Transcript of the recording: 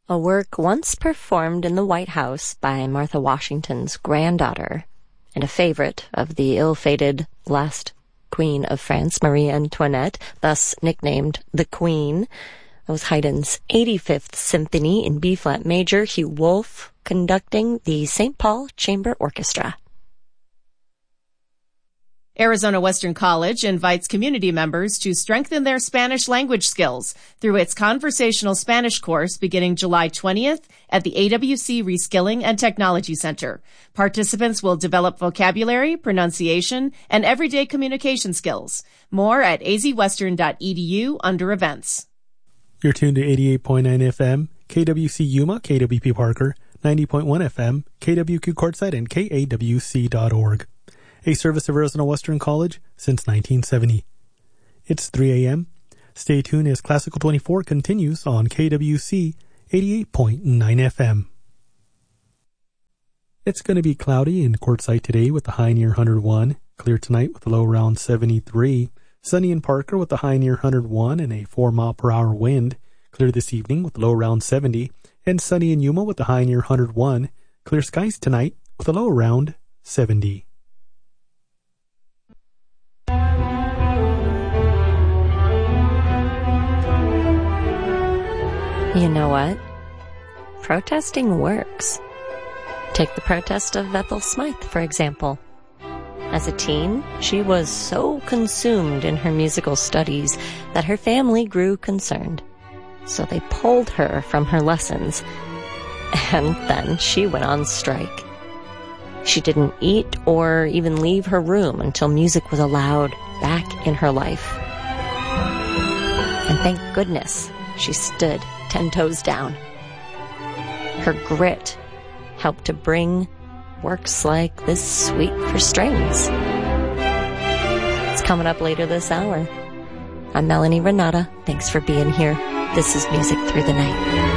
A work once performed in the White House by Martha Washington's granddaughter and a favorite of the ill-fated last Queen of France, Marie Antoinette, thus nicknamed the Queen. That was Haydn's 85th Symphony in B-flat major, Hugh Wolf conducting the St. Paul Chamber Orchestra. Arizona Western College invites community members to strengthen their Spanish language skills through its conversational Spanish course beginning July 20th at the AWC Reskilling and Technology Center. Participants will develop vocabulary, pronunciation, and everyday communication skills. More at azwestern.edu under events. You're tuned to 88.9 FM, KWC Yuma, KWP Parker, 90.1 FM, KWQ Quartzsite, and KAWC.org. A service of Arizona Western College since 1970. It's 3 a.m. Stay tuned as Classical 24 continues on KWC 88.9 FM. It's going to be cloudy in Quartzsite today with the high near 101. Clear tonight with a low around 73. Sunny in Parker with a high near 101 and a 4-mile-per-hour wind. Clear this evening with a low around 70. And sunny in Yuma with a high near 101. Clear skies tonight with a low around 70. You know what? Protesting works. Take the protest of Ethel Smythe, for example. As a teen, she was so consumed in her musical studies that her family grew concerned. So they pulled her from her lessons, and then she went on strike. She didn't eat or even leave her room until music was allowed back in her life. And thank goodness she stood 10 toes down. Her grit helped to bring works like this Suite for Strings. It's coming up later this hour. I'm Melanie Renata. Thanks for being here. This is Music Through the Night.